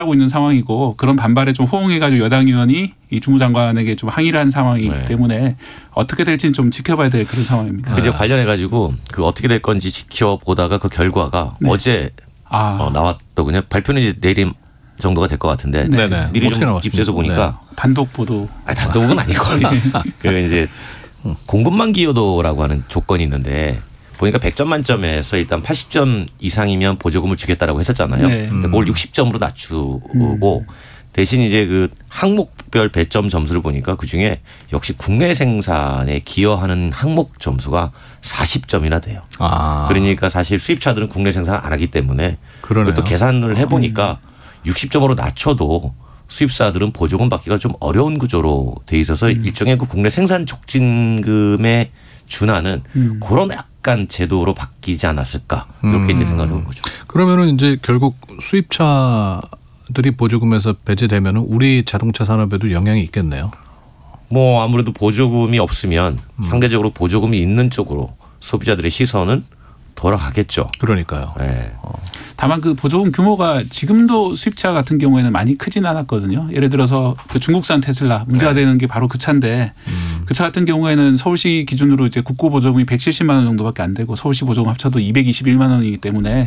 하고 있는 상황이고 그런 반발에 좀 호응해가지고 여당 의원이 이 주무장관에게 좀 항의를 한 상황이기 네. 때문에 어떻게 될지는 좀 지켜봐야 될 그런 상황입니다. 이제 관련해가지고 그 어떻게 될 건지 지켜보다가 그 결과가 네. 어제 나왔더군요. 발표는 이제 내일 정도가 될 것 같은데 네네. 미리 좀 나왔습니까? 입수해서 보니까 단독 보도. 아니, 단독은 아니고 그 이제 공급망 기여도라고 하는 조건이 있는데 보니까 100점 만점에서 일단 80점 이상이면 보조금을 주겠다라고 했었잖아요. 네. 그걸 60점으로 낮추고 대신 이제 그 항목별 배점 점수를 보니까 그중에 역시 국내 생산에 기여하는 항목 점수가 40점이나 돼요. 그러니까 사실 수입차들은 국내 생산 안 하기 때문에 또 계산을 해보니까 60점으로 낮춰도 수입사들은 보조금 받기가 좀 어려운 구조로 돼 있어서 일종의 그 국내 생산 촉진금에 준하는 그런 약간 제도로 바뀌지 않았을까 이렇게 이제 생각을 해본 거죠. 그러면은 이제 결국 수입차들이 보조금에서 배제되면은 우리 자동차 산업에도 영향이 있겠네요. 뭐 아무래도 보조금이 없으면 상대적으로 보조금이 있는 쪽으로 소비자들의 시선은 돌아가겠죠. 그러니까요. 네. 다만 그 보조금 규모가 지금도 수입차 같은 경우에는 많이 크진 않았거든요. 예를 들어서 그 중국산 테슬라 문제가 되는 게 바로 그 차인데 그 차 같은 경우에는 서울시 기준으로 이제 국고 보조금이 170만 원 정도밖에 안 되고 서울시 보조금 합쳐도 221만 원이기 때문에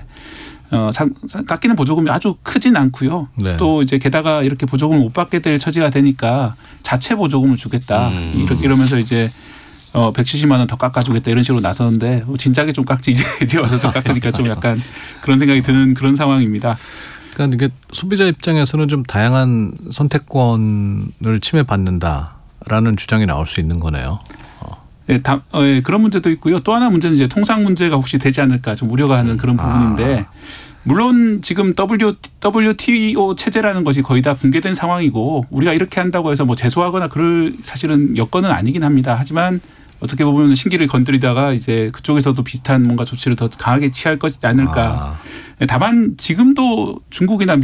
깎이는 보조금이 아주 크진 않고요. 네. 또 이제 게다가 이렇게 보조금을 못 받게 될 처지가 되니까 자체 보조금을 주겠다. 이러면서 이제 170만 원 더 깎아주겠다 이런 식으로 나서는데 진작에 좀 깎지 이제 와서 좀 깎으니까 좀 약간 그런 생각이 드는 그런 상황입니다. 그러니까 이게 소비자 입장에서는 좀 다양한 선택권을 침해받는다라는 주장이 나올 수 있는 거네요. 네, 그런 문제도 있고요. 또 하나 문제는 이제 통상 문제가 혹시 되지 않을까 좀 우려가 하는 그런 부분인데 물론 지금 WTO 체제라는 것이 거의 다 붕괴된 상황이고 우리가 이렇게 한다고 해서 뭐 제소하거나 그럴 사실은 여건은 아니긴 합니다. 하지만 어떻게 보면 신기를 건드리다가 이제 그쪽에서도 비슷한 뭔가 조치를 더 강하게 취할 것이 않을까. 다만 지금도 중국이나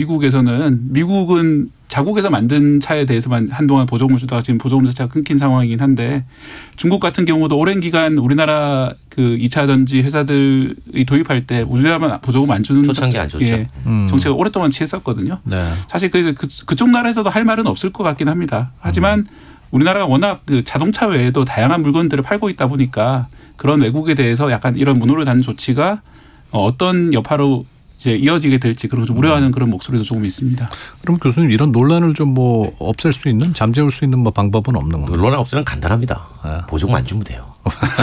미국은 자국에서 만든 차에 대해서만 한동안 보조금을 주다가 지금 보조금 자체가 끊긴 상황이긴 한데 중국 같은 경우도 오랜 기간 우리나라 그 2차 전지 회사들이 도입할 때 우리나라만 보조금 안 주는 초창기 안 줬죠. 예, 정책을 오랫동안 취했었거든요. 네. 사실 그쪽 나라에서도 할 말은 없을 것 같긴 합니다. 하지만 우리나라가 워낙 그 자동차 외에도 다양한 물건들을 팔고 있다 보니까 그런 외국에 대해서 약간 이런 문호를 닫는 조치가 어떤 여파로 이제 이어지게 될지 그런 좀 우려하는 그런 목소리도 조금 있습니다. 그럼 교수님 이런 논란을 좀 뭐 없앨 수 있는 잠재울 수 있는 뭐 방법은 없는 건가요? 논란 없으면 간단합니다. 보조금 안 주면 돼요.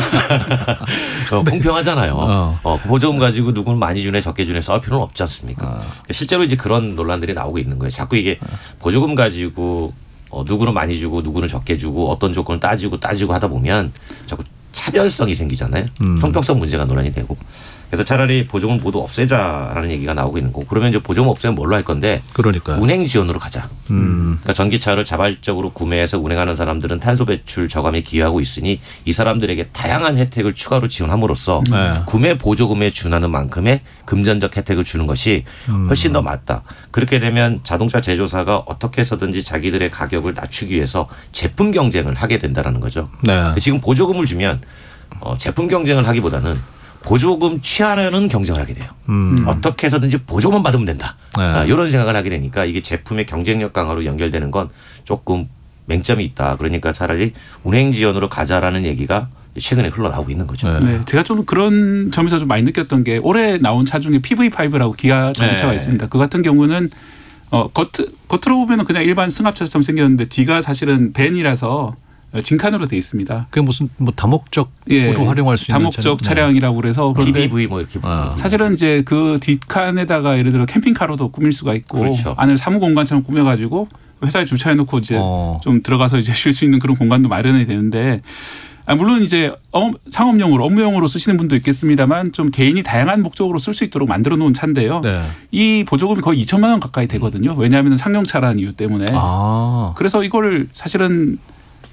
공평하잖아요. 보조금 가지고 누구는 많이 주네 적게 주네 싸울 필요는 없지 않습니까? 실제로 이제 그런 논란들이 나오고 있는 거예요. 자꾸 이게 보조금 가지고 누구는 많이 주고 누구는 적게 주고 어떤 조건을 따지고 하다 보면 자꾸 차별성이 생기잖아요. 형평성 문제가 논란이 되고. 그래서 차라리 보조금 모두 없애자라는 얘기가 나오고 있는 거고 그러면 이제 보조금 없애면 뭘로 할 건데 그러니까요. 운행 지원으로 가자. 그러니까 전기차를 자발적으로 구매해서 운행하는 사람들은 탄소 배출 저감에 기여하고 있으니 이 사람들에게 다양한 혜택을 추가로 지원함으로써 구매 보조금에 준하는 만큼의 금전적 혜택을 주는 것이 훨씬 더 맞다. 그렇게 되면 자동차 제조사가 어떻게 해서든지 자기들의 가격을 낮추기 위해서 제품 경쟁을 하게 된다는 거죠. 네. 지금 보조금을 주면 제품 경쟁을 하기보다는 보조금 취하려는 경쟁을 하게 돼요. 어떻게 해서든지 보조금만 받으면 된다. 이런 생각을 하게 되니까 이게 제품의 경쟁력 강화로 연결되는 건 조금 맹점이 있다. 그러니까 차라리 운행 지원으로 가자라는 얘기가 최근에 흘러나오고 있는 거죠. 네, 제가 좀 그런 점에서 좀 많이 느꼈던 게 올해 나온 차 중에 PV5라고 기아 전기차가 있습니다. 그 같은 경우는 겉으로 보면 그냥 일반 승합차처럼 생겼는데 뒤가 사실은 밴이라서 진칸으로 돼 있습니다. 그게 무슨 뭐 다목적으로 활용할 수 있는 다목적 차량이라고 그래서 PBV 뭐 이렇게 사실은 이제 그 뒷칸에다가 예를 들어 캠핑카로도 꾸밀 수가 있고 그렇죠. 안을 사무 공간처럼 꾸며가지고 회사에 주차해 놓고 이제 좀 들어가서 이제 쉴 수 있는 그런 공간도 마련이 되는데 물론 이제 상업용으로 업무용으로 쓰시는 분도 있겠습니다만 좀 개인이 다양한 목적으로 쓸 수 있도록 만들어 놓은 차인데요. 네. 이 보조금이 거의 2천만 원 가까이 되거든요. 왜냐하면 상용차라는 이유 때문에. 그래서 이걸 사실은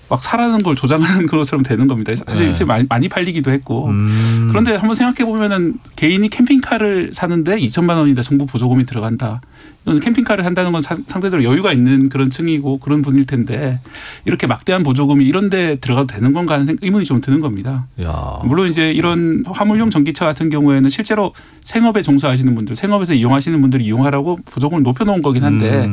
막 사라는 걸 조장하는 것처럼 되는 겁니다. 사실 일찍 많이 팔리기도 했고. 그런데 한번 생각해 보면은 개인이 캠핑카를 사는데 2천만 원인데 정부 보조금이 들어간다. 이건 캠핑카를 산다는 건 상대적으로 여유가 있는 그런 층이고 그런 분일 텐데 이렇게 막대한 보조금이 이런 데 들어가도 되는 건가 하는 의문이 좀 드는 겁니다. 야. 물론 이제 이런 화물용 전기차 같은 경우에는 실제로 생업에 종사하시는 분들, 생업에서 이용하시는 분들이 이용하라고 보조금을 높여놓은 거긴 한데